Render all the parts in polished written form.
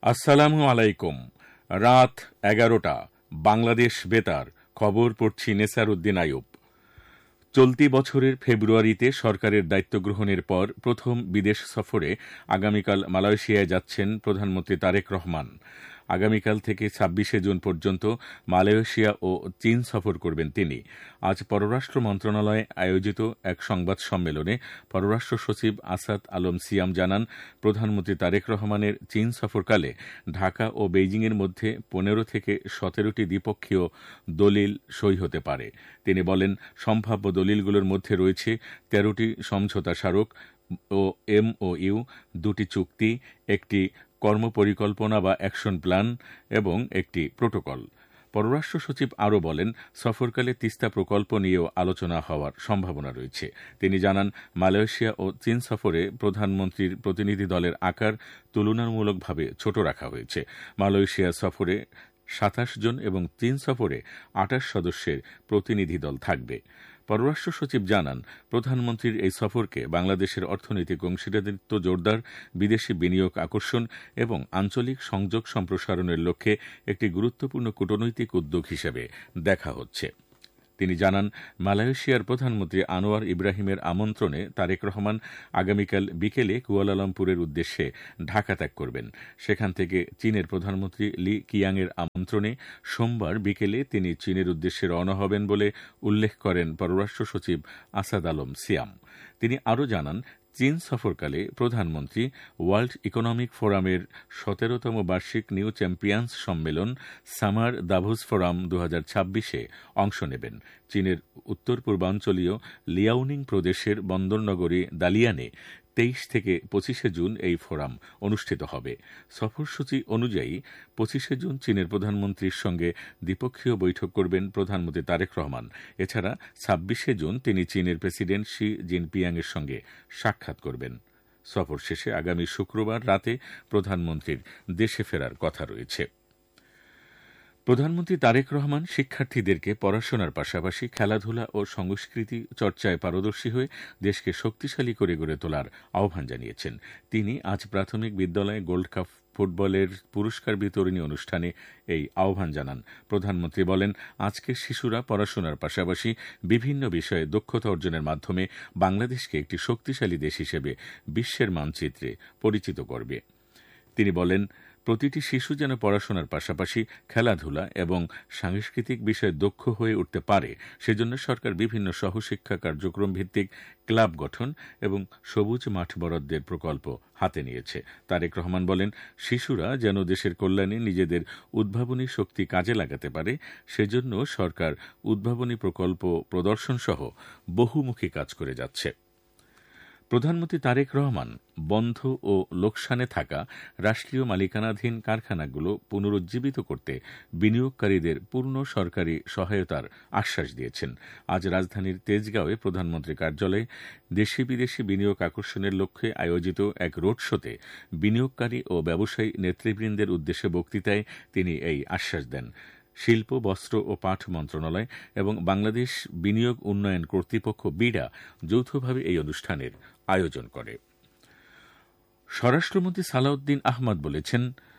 আসসালামু আলাইকুম। রাত 11টা, বাংলাদেশ বেতার। খবর পড়ছি নেসার উদ্দিন আইয়ুব। চলতি বছরের ফেব্রুয়ারিতে সরকারের দায়িত্ব গ্রহণের পর প্রথম বিদেশ সফরে আগামীকাল মালয়েশিয়ায় যাচ্ছেন প্রধানমন্ত্রী তারেক রহমান। আগামীকাল থেকে ২৬শে জুন পর্যন্ত মালয়েশিয়া ও চীন সফর করবেন তিনি। আজ পররাষ্ট্র মন্ত্রণালয়ে আয়োজিত এক সংবাদ সম্মেলনে পররাষ্ট্র সচিব আসাদ আলম সিয়াম জানান, প্রধানমন্ত্রী তারেক রহমানের চীন সফরকালে ঢাকা ও বেইজিংয়ের মধ্যে ১৫ থেকে ১৭টি দ্বিপক্ষীয় দলিল সই হতে পারে। তিনি বলেন, সম্ভাব্য দলিলগুলোর মধ্যে রয়েছে ১৩টি সমঝোতা স্মারক ও MOU, ২টি চুক্তি, একটি কর্মপরিকল্পনা বা অ্যাকশন প্ল্যান এবং একটি প্রোটোকল। পররাষ্ট্র সচিব আরও বলেন, সফরকালে তিস্তা প্রকল্প নিয়েও আলোচনা হওয়ার সম্ভাবনা রয়েছে। তিনি জানান, মালয়েশিয়া ও চীন সফরে প্রধানমন্ত্রীর প্রতিনিধি দলের আকার তুলনামূলকভাবে ছোট রাখা হয়েছে। মালয়েশিয়া সফরে ২৭ জন এবং চীন সফরে ২৮ সদস্যের প্রতিনিধি দল থাকবে। পররাষ্ট্র সচিব জানান, প্রধানমন্ত্রীর এই সফরকে বাংলাদেশের অর্থনৈতিক অংশীদারিত্ব জোরদার, বিদেশি বিনিয়োগ আকর্ষণ এবং আঞ্চলিক সংযোগ সম্প্রসারণের লক্ষ্যে একটি গুরুত্বপূর্ণ কূটনৈতিক উদ্যোগ হিসেবে দেখা হচ্ছে। তিনি জানান, মালয়েশিয়ার প্রধানমন্ত্রী আনোয়ার ইব্রাহিমের আমন্ত্রণে তারেক রহমান আগামীকাল বিকেলে কুয়ালালামপুরের উদ্দেশ্যে ঢাকা ত্যাগ করবেন। সেখান থেকে চীনের প্রধানমন্ত্রী লি কিয়াংয়ের আমন্ত্রণে সোমবার বিকেলে তিনি চীনের উদ্দেশ্যে রওনা হবেন বলে উল্লেখ করেন পররাষ্ট্র সচিব আসাদ আলম সিয়াম। তিনি আরও জানান, চীন সফরকালে প্রধানমন্ত্রী ওয়ার্ল্ড ইকোনমিক ফোরামের ১৭তম বার্ষিক নিউ চ্যাম্পিয়ন্স সম্মেলন সামার দাভোস ফোরাম ২০২৬-এ অংশ নেবেন। চীনের উত্তর পূর্বাঞ্চলীয় লিয়াওনিং প্রদেশের বন্দরনগরী দালিয়ানে ২৩ থেকে ২৫শে জুন এই ফোরাম অনুষ্ঠিত হবে। সফরসূচি অনুযায়ী ২৫শে জুন চীনের প্রধানমন্ত্রীর সঙ্গে দ্বিপক্ষীয় বৈঠক করবেন প্রধানমন্ত্রী তারেক রহমান। এছাড়া ২৬শে জুন তিনি চীনের প্রেসিডেন্ট শি জিনপিংয়ের সঙ্গে সাক্ষাৎ করবেন। সফর শেষে আগামী শুক্রবার রাতে প্রধানমন্ত্রীর দেশে ফেরার কথা রয়েছে। প্রধানমন্ত্রী তারেক রহমান শিক্ষার্থীদেরকে পড়াশোনার পাশাপাশি খেলাধুলা ও সংস্কৃতি চর্চায় পারদর্শী হয়ে দেশকে শক্তিশালী করে গড়ে তোলার আহ্বান জানিয়েছেন। তিনি আজ প্রাথমিক বিদ্যালয়ে গোল্ড কাপ ফুটবলের পুরস্কার বিতরণী অনুষ্ঠানে এই আহ্বান জানান। প্রধানমন্ত্রী বলেন, আজকের শিশুরা পড়াশোনার পাশাপাশি বিভিন্ন বিষয়ে দক্ষতা অর্জনের মাধ্যমে বাংলাদেশকে একটি শক্তিশালী দেশ হিসেবে বিশ্বের মানচিত্রে পরিচিত করবে। তিনি বলেন, প্রতিটি শিশু যেন পড়াশোনার পাশাপাশি খেলাধুলা এবং সাংস্কৃতিক বিষয়ে দক্ষ হয়ে উঠতে পারে, সেজন্য সরকার বিভিন্ন সহশিক্ষা কার্যক্রম ভিত্তিক ক্লাব গঠন এবং সবুজ মাঠ বরাদ্দের প্রকল্প হাতে নিয়েছে। তারেক রহমান বলেন, শিশুরা যেন দেশের কল্যাণে নিজেদের উদ্ভাবনী শক্তি কাজে লাগাতে পারে, সেজন্য সরকার উদ্ভাবনী প্রকল্প প্রদর্শন সহ বহুমুখী কাজ করে যাচ্ছে। প্রধানমন্ত্রী তারেক রহমান বন্ধ ও লোকসানে থাকা রাষ্ট্রীয় মালিকানাধীন কারখানাগুলো পুনরুজ্জীবিত করতে বিনিয়োগকারীদের পূর্ণ সরকারি সহায়তার আশ্বাস দিয়েছেন। আজ রাজধানীর তেজগাঁওয়ে প্রধানমন্ত্রীর কার্যালয়ে দেশি বিদেশি বিনিয়োগ আকর্ষণের লক্ষ্যে আয়োজিত এক রোড শোতে বিনিয়োগকারী ও ব্যবসায়ী নেতৃবৃন্দের উদ্দেশ্যে বক্তৃতায় তিনি এই আশ্বাস দেন। শিল্প, বস্ত্র ও পাট মন্ত্রণালয় এবং বাংলাদেশ বিনিয়োগ উন্নয়ন কর্তৃপক্ষ বিডা যৌথভাবে এই অনুষ্ঠানের আয়োজন করে। স্বরাষ্ট্রমন্ত্রী সালাউদ্দিন আহমদ বলেছেন,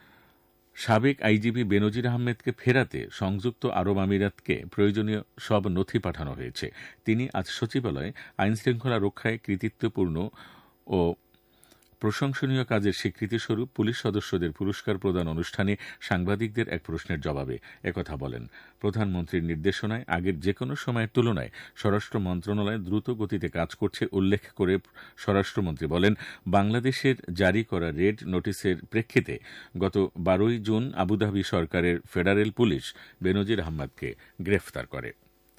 সাবেক আইজিপি বেনজির আহমেদকে ফেরাতে সংযুক্ত আরব আমিরাতকে প্রয়োজনীয় সব নথি পাঠানো হয়েছে। তিনি আজ সচিবালয়ে আইনশৃঙ্খলা রক্ষায় কৃতিত্বপূর্ণ ও প্রশংসনীয় কাজের স্বীকৃতিস্বরূপ পুলিশ সদস্যদের পুরস্কার প্রদান অনুষ্ঠানে সাংবাদিকদের এক প্রশ্নের জবাবে একথা বলেন। প্রধানমন্ত্রীর নির্দেশনায় আগের যে কোনো সময়ের তুলনায় স্বরাষ্ট্র মন্ত্রণালয় দ্রুত গতিতে কাজ করছে উল্লেখ করে স্বরাষ্ট্রমন্ত্রী বলেন, বাংলাদেশের জারি করা রেড নোটিসের প্রেক্ষিতে গত ১২ জুন আবুধাবি সরকারের ফেডারেল পুলিশ বেনজির আহমদকে গ্রেফতার করে।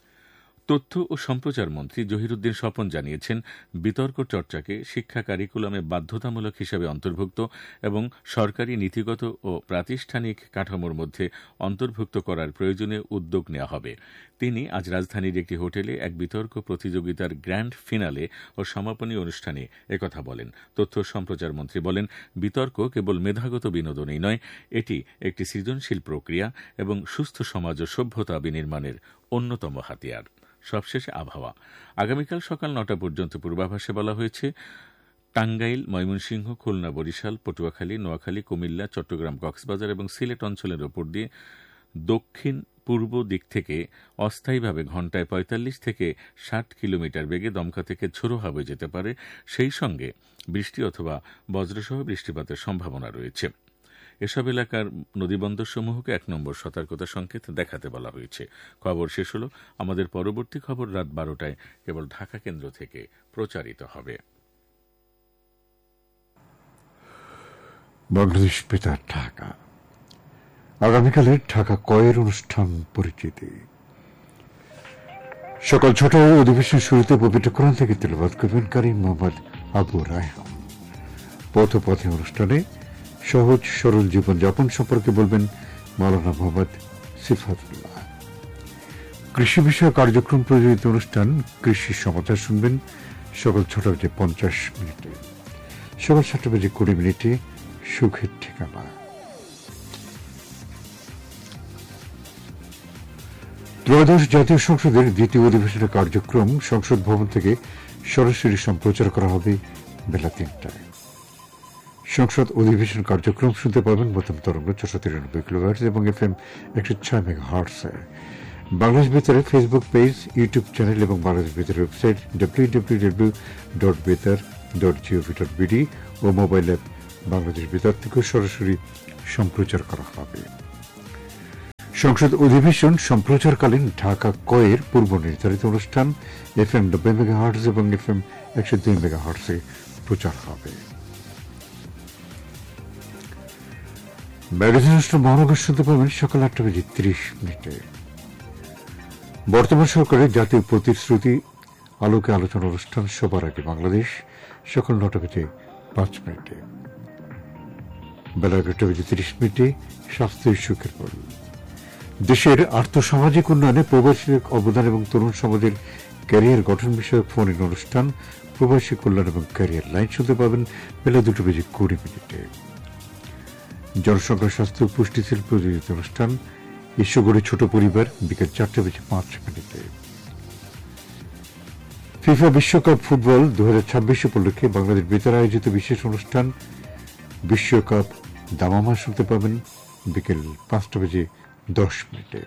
তথ্য ও সম্প্রচার মন্ত্রী জহিরুদ্দিন স্বপন জানিয়েছেন, বিতর্ক চর্চাকে শিক্ষা কারিকুলামে বাধ্যতামূলক হিসেবে অন্তর্ভুক্ত এবং সরকারি নীতিগত ও প্রাতিষ্ঠানিক কাঠামোর মধ্যে অন্তর্ভুক্ত করার প্রয়োজনীয় উদ্যোগ নেওয়া হবে। তিনি আজ রাজধানীর একটি হোটেলে এক বিতর্ক প্রতিযোগিতার গ্র্যান্ড ফিনালে ও সমাপনী অনুষ্ঠানে একথা বলেন। তথ্য সম্প্রচার মন্ত্রী বলেন, বিতর্ক কেবল মেধাগত বিনোদনই নয়, এটি একটি সৃজনশীল প্রক্রিয়া এবং সুস্থ সমাজ ও সভ্যতা বিনির্মাণের অন্যতম হাতিয়ার। সবশেষে আবহাওয়া। আগামীকাল সকাল ৯টা পর্যন্ত পূর্বাভাসে বলা হয়েছে, টাঙ্গাইল, ময়মনসিংহ, খুলনা, বরিশাল, পটুয়াখালী, নোয়াখালী, কুমিল্লা, চট্টগ্রাম, কক্সবাজার এবং সিলেট অঞ্চলের ওপর দিয়ে দক্ষিণ পূর্ব দিক থেকে অস্থায়ীভাবে ঘণ্টায় ৪৫ থেকে ৬০ কিলোমিটার বেগে দমকা থেকে ঝোড়ো হাওয়া যেতে পারে। সেই সঙ্গে বৃষ্টি অথবা বজ্রসহ বৃষ্টিপাতের সম্ভাবনা রয়েছে। এসব এলাকার নদীবন্দরসমূহকে ১ নম্বর সতর্কতা সংকেত দেখাতে বলা হয়েছে। খবর শেষ হল। আমাদের পরবর্তী খবর রাত ১২টায় কেবল ঢাকা কেন্দ্র থেকে প্রচারিত হবে। বাংলাদেশ বেতার ঢাকা। আগামীকালের ঢাকা কয়ের অনুষ্ঠান পরিচিতি। সকাল ৬টায় অধিবেশন শুরুতে পবিত্র কোরআন থেকে তেলাওয়াত করবেন কারি মোহাম্মদ আবু রায়হান। পথে অনুষ্ঠানে সহজ সরল জীবনযাপন সম্পর্কে বলবেন মাওলানা মোহাম্মদ সিফাতুল্লাহ। কৃষি বিষয়ক কার্যক্রম প্রযোজিত অনুষ্ঠান কৃষি সমাচার শুনবেন সকাল ৬:৫০। সকাল ৭:২০ সুখের ঠিকানা। ত্রয়োদশ জাতীয় সংসদের দ্বিতীয় অধিবেশনের কার্যক্রম সংসদ ভবন থেকে সরাসরি সম্প্রচার করা হবে বেলা ৩টায়। সংসদ অধিবেশন কার্যক্রম শুনতে পাবেন প্রথম তরঙ্গ ৪৯৩ কিলোহার্টজ এবং FM ১০৬ মেগাহার্টজে। Bangladesh বেতারের Facebook page, YouTube channel এবং বাংলাদেশ বেতারের ওয়েবসাইট www.betar.gov.bd ও মোবাইল অ্যাপ বাংলাদেশ বেতার থেকেও সরাসরি সম্প্রচার করা হবে। সংসদ অধিবেশন সম্প্রচারকালীন ঢাকা কয়ের পূর্ব নির্ধারিত অনুষ্ঠান FM ৯০ মেগাহার্টজ এবং FM ১০২ মেগাহার্টজে প্রচার হবে। ম্যাগাজিন অনুষ্ঠান মহানগর শুনতে পাবেন সকাল ৮:৩০। বর্তমান সরকারের জাতীয় প্রতিশ্রুতি আলোকে আলোচনা অনুষ্ঠান সবার আগে বাংলাদেশ সকাল ৯:৫। বেলা ১১:৩০ স্বাস্থ্য সুখের পর দেশের আর্থসামাজিক উন্নয়নে প্রবাসীর অবদান এবং তরুণ সমাজের ক্যারিয়ার গঠন বিষয়ক ফোন ইন অনুষ্ঠান প্রবাসী কল্যাণ এবং ক্যারিয়ার লাইন শুনতে পাবেন বেলা ২:২০। জনসংখ্যা স্বাস্থ্য পুষ্টি সেল প্রযোজিত অনুষ্ঠান ঈশ্বরগড়ে ছোট পরিবার বিকেল ৪:৫। ফিফা বিশ্বকাপ ফুটবল ২০২৬ উপলক্ষে বাংলাদেশ বেতার আয়োজিত বিশেষ অনুষ্ঠান বিশ্বকাপ দামামা শুনতে পাবেন বিকেল ৫:১০।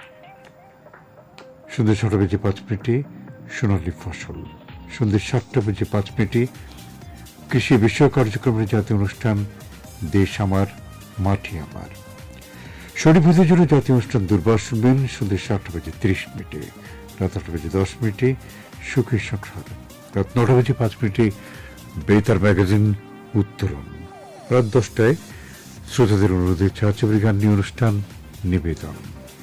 সন্ধ্যে ৬:০৫ সোনালী ফসল। সন্ধ্যে ৭:০৫ কৃষি বিষয়ক কার্যক্রমের জাতীয় অনুষ্ঠান দেশ আমার মাটি আমার। শনিবারের জন্য জাতীয় অনুষ্ঠান দুর্বার শুনবেন সন্ধ্যে ৭:৩০। রাত ৮:১০ সুখের সংসার। রাত ৯:৫ বেতার ম্যাগাজিন উত্তরণ। রাত ১০টায় শ্রোতাদের অনুরোধে চাচাবরি গান নিয়ে অনুষ্ঠান নিবেদন।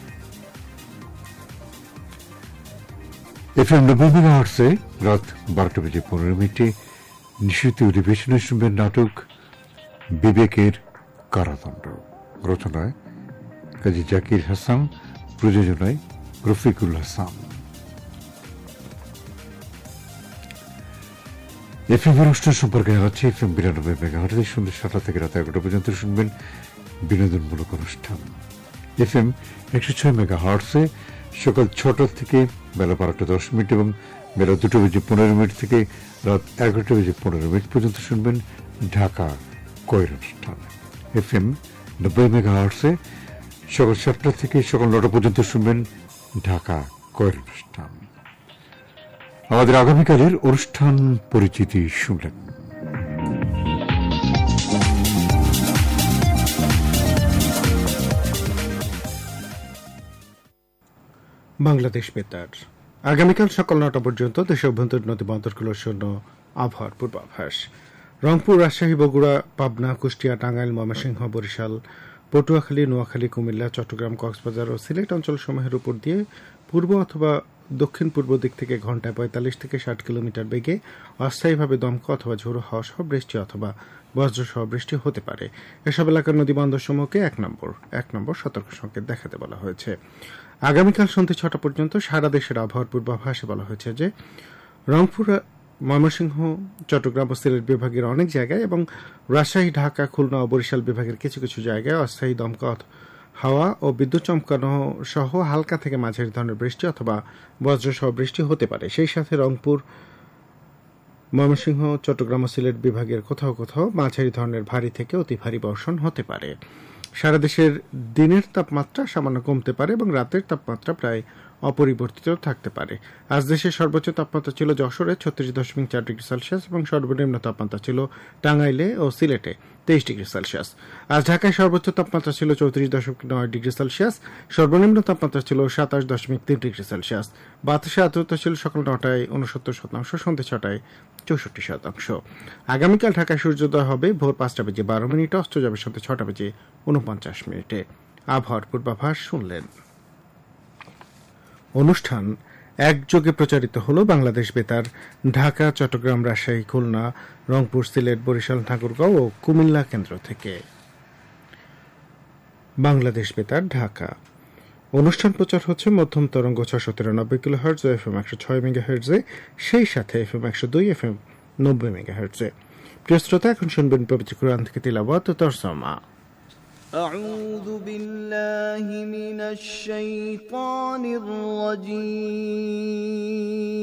FM ৯০ মেগাহার্টজে রাত ১২:১৫ নিশ্চিত অধিবেশনে শুনবেন নাটক বিবেকের কারাদণ্ড। রচনায় কাজী জাকির হাসান, প্রযোজনায় রফিকুল হাসান। FM অনুষ্ঠান সম্পর্কে জানাচ্ছি FM ৯২ মেগাহার্টজে সন্ধ্যে ৭টা থেকে রাত ১১টা পর্যন্ত শুনবেন বিনোদনমূলক অনুষ্ঠান। FM ১০৬ মেগাহার্টজে সকাল ৬টা থেকে বেলা ১২:১০ এবং বেলা ২:১৫ থেকে রাত ১১:১৫ পর্যন্ত শুনবেন ঢাকা কয়ের অনুষ্ঠান। FM ৯০ মেগাহার্টজে সকাল ৭টা থেকে সকাল ৯টা পর্যন্ত শুনবেন ঢাকা কয়ের অনুষ্ঠান। আমাদের আগামীকালের অনুষ্ঠান পরিচিতি শুনলেন। বাংলাদেশ বেতার আগামীকাল সকাল ৯টা পর্যন্ত দেশের অভ্যন্তরীণ নদীবন্দরগুলোর জন্য আবহাওয়ার পূর্বাভাস। রংপুর, রাজশাহী, বগুড়া, পাবনা, কুষ্টিয়া, টাঙ্গাইল, ময়মনসিংহ, বরিশাল, পটুয়াখালী, নোয়াখালী, কুমিল্লা, চট্টগ্রাম, কক্সবাজার ও সিলেট অঞ্চলসমূহের উপর দিয়ে পূর্ব অথবা দক্ষিণ পূর্ব দিক থেকে ঘণ্টায় ৪৫ থেকে ৬০ কিলোমিটার বেগে অস্থায়ীভাবে দমকা অথবা ঝোড়ো হাওয়া সহ বৃষ্টি অথবা বজ্রসহ বৃষ্টি হতে পারে। এসব এলাকার নদীবন্দরসমূহকে ১ নম্বর সতর্ক সংকেত দেখাতে বলা হয়েছে। আগামীকাল সন্ধ্যে ৬টা পর্যন্ত সারা দেশের আবহাওয়ার পূর্বাভাসে বলা হয়েছে যে রংপুর, ময়মনসিংহ, চট্টগ্রাম ও সিলেট বিভাগের অনেক জায়গায় এবং রাজশাহী, ঢাকা, খুলনা ও বরিশাল বিভাগের কিছু কিছু জায়গায় অস্থায়ী দমকা হাওয়া ও বিদ্যুৎ চমকানো সহ হালকা থেকে মাঝারি ধরনের বৃষ্টি অথবা বজ্রসহ বৃষ্টি হতে পারে। সেই সাথে রংপুর, ময়মনসিংহ, চট্টগ্রাম ও সিলেট বিভাগের কোথাও কোথাও মাঝারি ধরনের ভারী থেকে অতি ভারী বর্ষণ হতে পারে। সারা দেশের দিনের তাপমাত্রা সামান্য কমতে পারে এবং রাতের তাপমাত্রা প্রায় অপরিবর্তিত থাকতে পারে। আজ দেশের সর্বোচ্চ তাপমাত্রা ছিল যশোরে 36.4 ডিগ্রি সেলসিয়াস এবং সর্বনিম্ন তাপমাত্রা ছিল টাঙ্গাইলে ও সিলেটে 23 ডিগ্রি সেলসিয়াস। আজ ঢাকায় সর্বোচ্চ তাপমাত্রা ছিল 34.9 ডিগ্রি সেলসিয়াস, সর্বনিম্ন তাপমাত্রা ছিল 27.3 ডিগ্রি সেলসিয়াস। বাতাসে আর্দ্রতা ছিল সকাল 9টায় 69%, সন্ধ্যে 6টায় 64%। আগামীকাল ঢাকায় সূর্যোদয় হবে ভোর 5:12, অস্ত যাবে সন্ধ্যে 6:49। আবহাওয়ার পূর্বাভাস শুনলেন। অনুষ্ঠান একযোগে প্রচারিত হল বাংলাদেশ বেতার ঢাকা, চট্টগ্রাম, রাজশাহী, খুলনা, রংপুর, সিলেট, বরিশাল, ঠাকুরগাঁও ও কুমিল্লা কেন্দ্র থেকে। বাংলাদেশ বেতার ঢাকা। অনুষ্ঠান প্রচার হচ্ছে মধ্যম তরঙ্গ 693 কিলোহার্টজ ও FM 106 মেগাহার্টজে, সেই সাথে FM 102, FM 90 মেগাহার্টজে। প্রিয় শ্রোতা, এখন শুনবেন পবিত্র কুরআন থেকে তিলাওয়াত ও তরজমা। أعوذ بالله من الشيطان الرجيم